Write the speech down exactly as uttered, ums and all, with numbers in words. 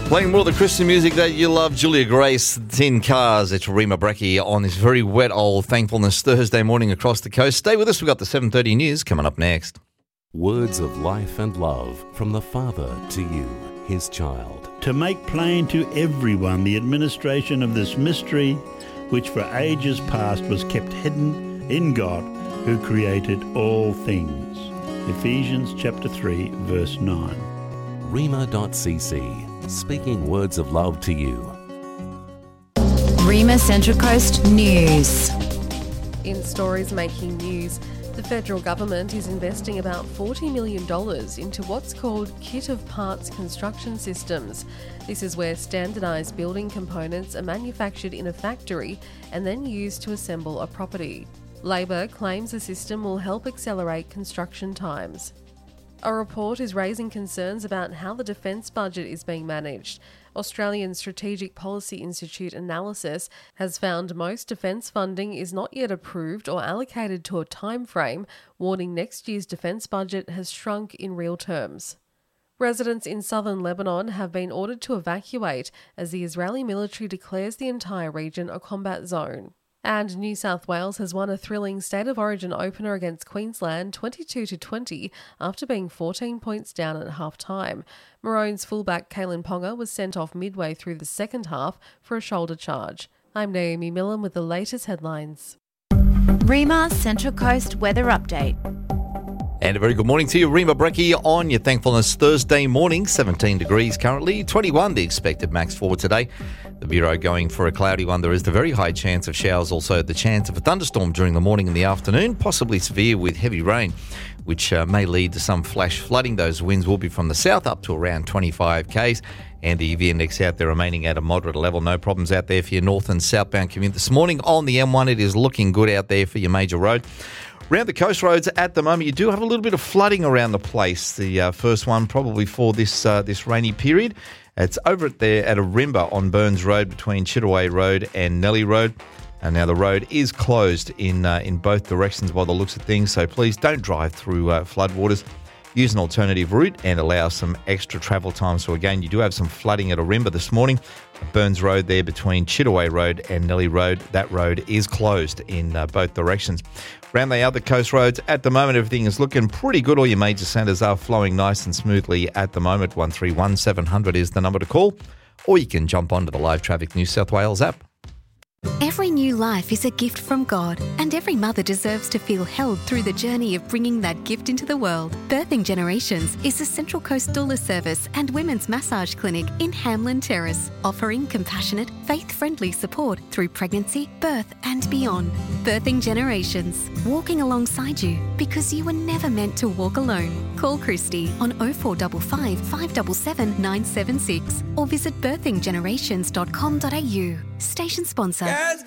Playing more of the Christian music that you love, Julia Grace, Tin Cars. It's Rima Brecky on this very wet old Thankfulness Thursday morning across the coast. Stay with us. We've got the seven thirty news coming up next. Words of life and love from the Father to you, his child. To make plain to everyone the administration of this mystery, which for ages past was kept hidden in God, who created all things. Ephesians chapter three, verse nine. Rima dot c c, speaking words of love to you. Rima Central Coast News. In stories making news, the federal government is investing about forty million dollars into what's called kit of parts construction systems. This is where standardised building components are manufactured in a factory and then used to assemble a property. Labor claims the system will help accelerate construction times. A report is raising concerns about how the defence budget is being managed. Australian Strategic Policy Institute analysis has found most defence funding is not yet approved or allocated to a timeframe, warning next year's defence budget has shrunk in real terms. Residents in southern Lebanon have been ordered to evacuate as the Israeli military declares the entire region a combat zone. And New South Wales has won a thrilling State of Origin opener against Queensland twenty-two to twenty after being fourteen points down at half-time. Maroons fullback Kalen Ponga was sent off midway through the second half for a shoulder charge. I'm Naomi Millen with the latest headlines. Rima Central Coast Weather Update. And a very good morning to you, Rima Brecky on your Thankfulness Thursday morning. seventeen degrees currently, twenty-one the expected max for today. The Bureau going for a cloudy one. There is the very high chance of showers, also the chance of a thunderstorm during the morning and the afternoon, possibly severe with heavy rain, which uh, may lead to some flash flooding. Those winds will be from the south up to around twenty-five kays, and the E V index out there remaining at a moderate level. No problems out there for your north and southbound commute. This morning on the M one, it is looking good out there for your major road. Around the coast roads at the moment, you do have a little bit of flooding around the place. The uh, first one probably for this uh, this rainy period. It's over at there at Arimba on Burns Road between Chittaway Road and Nellie Road. And now the road is closed in uh, in both directions by the looks of things, so please don't drive through uh, floodwaters. Use an alternative route and allow some extra travel time. So again, you do have some flooding at Arimba this morning. Burns Road there between Chittaway Road and Nellie Road. That road is closed in uh, both directions. Around the other coast roads, at the moment, everything is looking pretty good. All your major centres are flowing nice and smoothly at the moment. one three one seven hundred is the number to call, or you can jump onto the Live Traffic New South Wales app. Every new life is a gift from God, and every mother deserves to feel held through the journey of bringing that gift into the world. Birthing Generations is a Central Coast doula service and women's massage clinic in Hamlin Terrace, offering compassionate, faith-friendly support through pregnancy, birth and beyond. Birthing Generations, walking alongside you because you were never meant to walk alone. Call Christy on oh four five five, five seven seven, nine seven six or visit birthing generations dot com dot a u. Station sponsor. God's